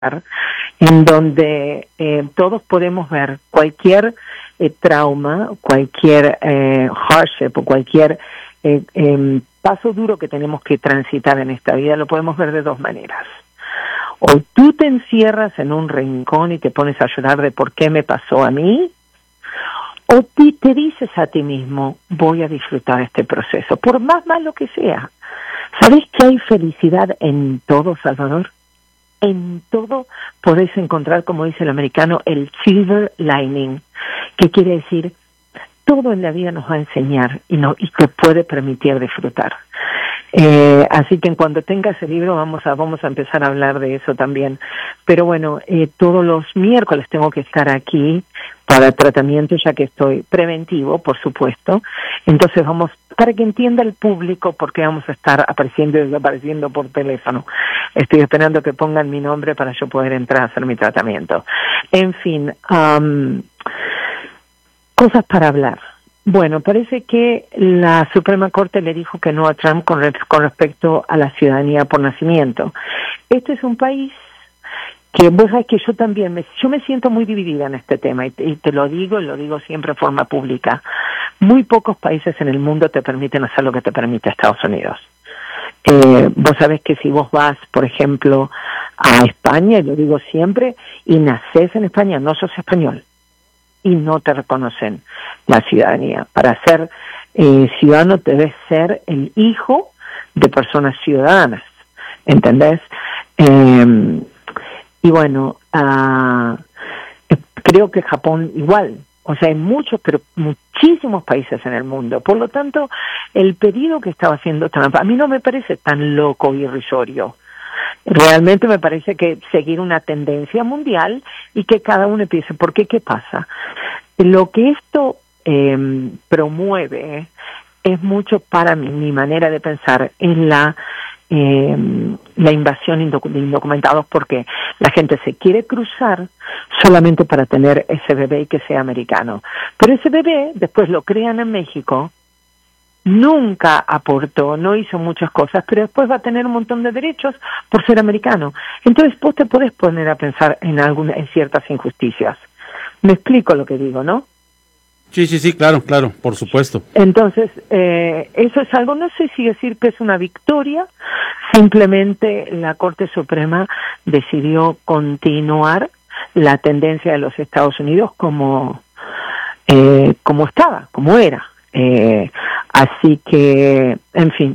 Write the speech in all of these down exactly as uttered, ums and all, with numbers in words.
en donde eh, todos podemos ver cualquier eh, trauma, cualquier eh, hardship o cualquier eh, eh, paso duro que tenemos que transitar en esta vida, lo podemos ver de dos maneras. O tú te encierras en un rincón y te pones a llorar de por qué me pasó a mí, o te, te dices a ti mismo, voy a disfrutar este proceso, por más malo que sea. ¿Sabes que hay felicidad en todo, Salvador? En todo podés encontrar, como dice el americano, el silver lining, que quiere decir, todo en la vida nos va a enseñar y, no, y te puede permitir disfrutar. Eh, así que en cuanto tenga ese libro vamos a vamos a empezar a hablar de eso también. Pero bueno, eh, todos los miércoles tengo que estar aquí para tratamiento, ya que estoy preventivo, por supuesto. Entonces vamos, para que entienda el público por qué vamos a estar apareciendo y desapareciendo por teléfono. Estoy esperando que pongan mi nombre para yo poder entrar a hacer mi tratamiento. En fin, um, cosas para hablar. Bueno, parece que la Suprema Corte le dijo que no a Trump con, re- con respecto a la ciudadanía por nacimiento. Este es un país que vos sabés que yo también, me, yo me siento muy dividida en este tema, y te, y te lo digo, y lo digo siempre en forma pública. Muy pocos países en el mundo te permiten hacer lo que te permite Estados Unidos. Eh, vos sabés que si vos vas, por ejemplo, a España, y lo digo siempre, y nacés en España, no sos español, y no te reconocen la ciudadanía. Para ser eh, ciudadano debes ser el hijo de personas ciudadanas, ¿entendés? Eh, y bueno, uh, creo que Japón igual, o sea, hay muchos, pero muchísimos países en el mundo. Por lo tanto, el pedido que estaba haciendo Trump, a mí no me parece tan loco y irrisorio. Realmente me parece que seguir una tendencia mundial y que cada uno empiece. ¿Por qué? ¿Qué pasa? Lo que esto eh, promueve es mucho, para mí, mi manera de pensar, es la eh, la invasión indoc- de indocumentados, porque la gente se quiere cruzar solamente para tener ese bebé y que sea americano. Pero ese bebé después lo crían en México, nunca aportó, no hizo muchas cosas, pero después va a tener un montón de derechos por ser americano. Entonces vos te podés poner a pensar en alguna, en ciertas injusticias. Me explico lo que digo, ¿no? Sí, sí, sí, claro, claro, por supuesto. Entonces, eh, eso es algo, no sé si decir que es una victoria, simplemente la Corte Suprema decidió continuar la tendencia de los Estados Unidos como, eh, como estaba, como era. Eh, así que, en fin,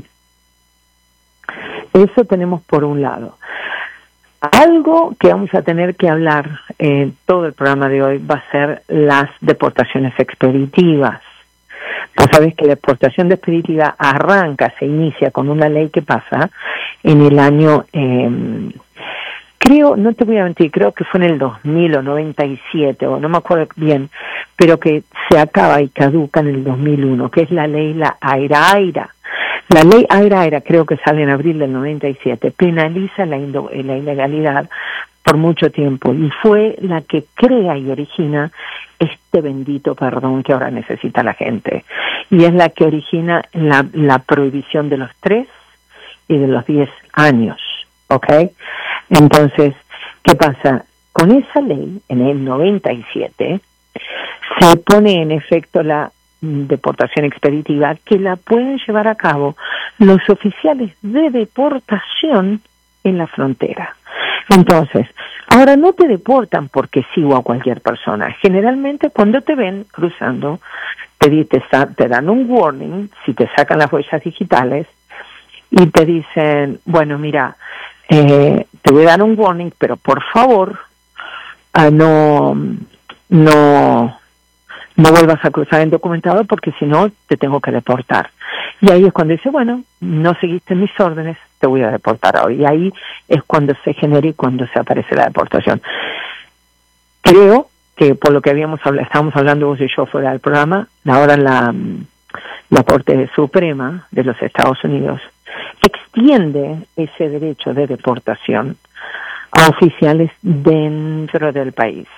eso tenemos por un lado. Algo que vamos a tener que hablar en todo el programa de hoy va a ser las deportaciones expeditivas. Vos sabés que la deportación expeditiva arranca, se inicia con una ley que pasa en el año, eh, creo, no te voy a mentir, creo que fue en el dos mil o noventa y siete, o no me acuerdo bien, pero que se acaba y caduca en el dos mil uno, que es la ley la Aira Aira. La ley Aira Aira, creo que sale en abril del noventa y siete, penaliza la, indo- la ilegalidad por mucho tiempo, y fue la que crea y origina este bendito perdón que ahora necesita la gente. Y es la que origina la, la prohibición de los tres y de los diez años, ¿ok? Entonces, ¿qué pasa? Con esa ley, en el noventa y siete, se pone en efecto la deportación expeditiva, que la pueden llevar a cabo los oficiales de deportación en la frontera. Entonces, ahora no te deportan porque sigo a cualquier persona. Generalmente cuando te ven cruzando, te, di- te, sa- te dan un warning, si te sacan las huellas digitales, y te dicen, bueno, mira, eh, te voy a dar un warning, pero por favor, ah, no, no, no vuelvas a cruzar indocumentado, porque si no te tengo que deportar. Y ahí es cuando dice, bueno, no seguiste mis órdenes, te voy a deportar ahora. Y ahí es cuando se genera y cuando se aparece la deportación. Creo que por lo que habíamos hablado, estábamos hablando vos y yo fuera del programa, ahora la, la Corte Suprema de los Estados Unidos extiende ese derecho de deportación a oficiales dentro del país.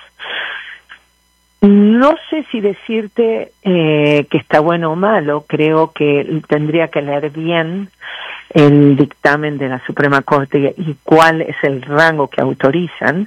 No sé si decirte eh, que está bueno o malo, creo que tendría que leer bien el dictamen de la Suprema Corte y cuál es el rango que autorizan,